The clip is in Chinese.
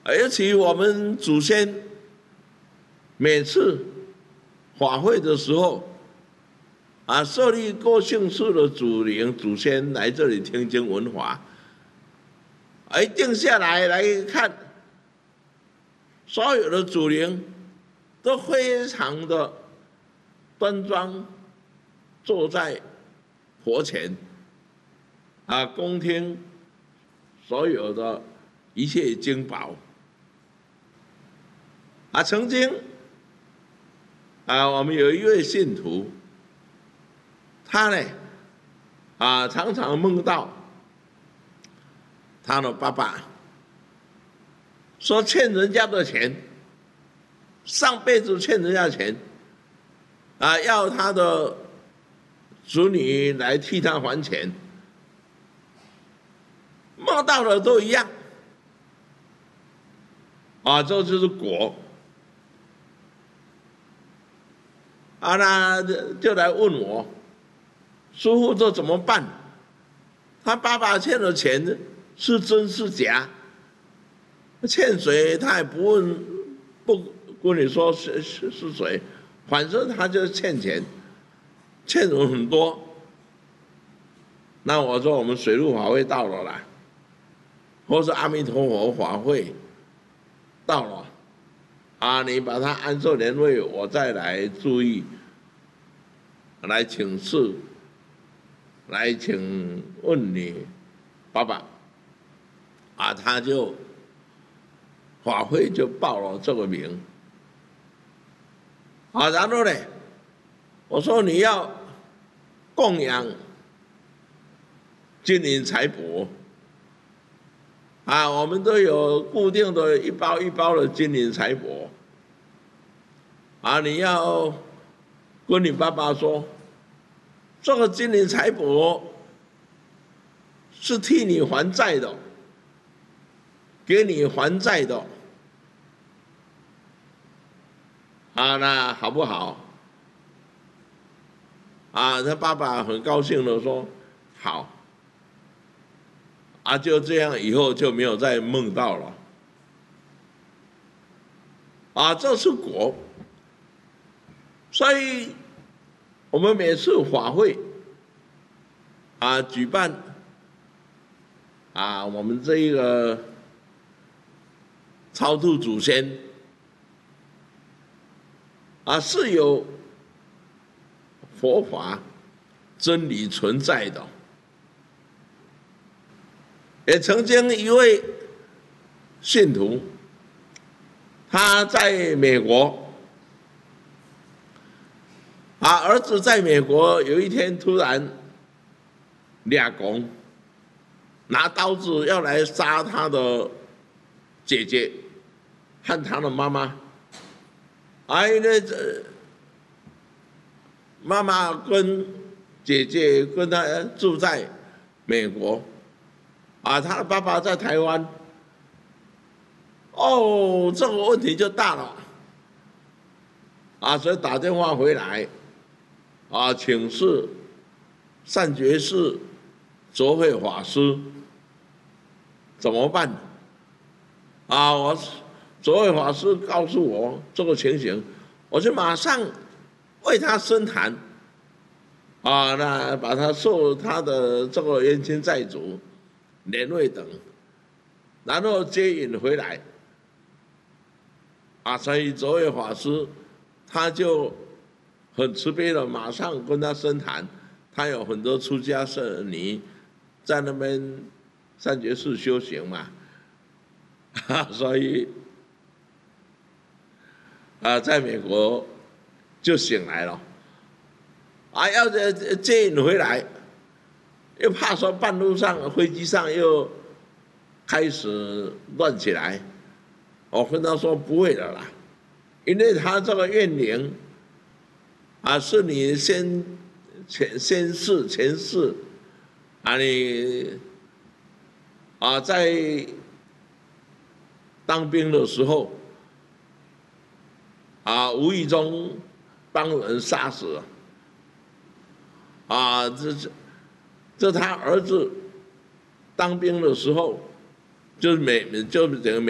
尤其我们祖先每次法会的时候，设立各姓氏的祖先来这里听经闻法，一定下来看，所有的祖灵都非常的端庄，坐在佛前，恭听所有的一切经宝。曾经我们有一位信徒，他呢常常梦到他的爸爸说欠人家的钱，上辈子欠人家钱，要他的子女来替他还钱，梦到的都一样，这就是果。那就来问我，师父这怎么办？他爸爸欠的钱是真是假？欠谁他也不问，不跟你说是谁，反正他就欠钱，欠人很多。那我说我们水陆法会到了啦，或是阿弥陀佛法会到了。你把他安寿年位，我再来注意，来请示，来请问你爸爸，他就法会就报了这个名，然后呢，我说你要供养金银财帛，我们都有固定的一包一包的金银财帛，你要跟你爸爸说，这个金银财帛是替你还债的，给你还债的，那好不好？他爸爸很高兴的说好。就这样，以后就没有再梦到了。这是果。所以，我们每次法会举办我们这一个超度祖先是有佛法真理存在的。也曾经一位信徒，他在美国，儿子在美国有一天突然俩公拿刀子要来杀他的姐姐和他的妈妈，因为妈妈跟姐姐跟他住在美国。他的爸爸在台湾，这个问题就大了，所以打电话回来，请示善觉寺卓慧法师怎么办？我卓慧法师告诉我这个情形，我就马上为他申谈，那把他受他的这个冤亲债主年位等，然后接引回来，所以卓慧法师他就很慈悲的，马上跟他申谈，他有很多出家僧尼在那边善觉寺修行嘛，所以在美国就醒来了，要接引回来。又怕说半路上飞机上又开始乱起来，我跟他说不会的啦，因为他这个怨灵是你前世你在当兵的时候无意中帮人杀死了，这他儿子当兵的时候，就是等于